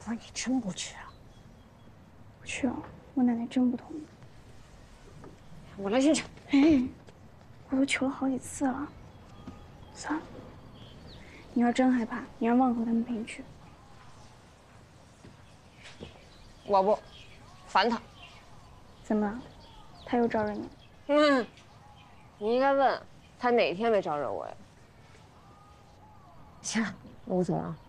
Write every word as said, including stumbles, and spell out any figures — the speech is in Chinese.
不是你真不去啊？ 不去了，我奶奶真不同意。 我来现场。 哎，我都求了好几次了。算了，你要真害怕，你让旺和他们陪你去。 我不，烦他。 怎么了？他又招惹你了？ 嗯，你应该问他哪天没招惹我呀？行，那我走了啊。